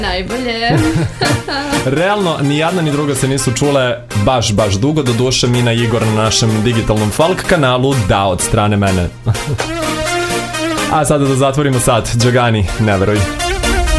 Najbolje. Realno, ni jedna ni druga se nisu čule baš dugo, do duše Mina i Igor na našem digitalnom folk kanalu, da, od strane mene. A sada da zatvorimo sat, Đogani, ne veruj.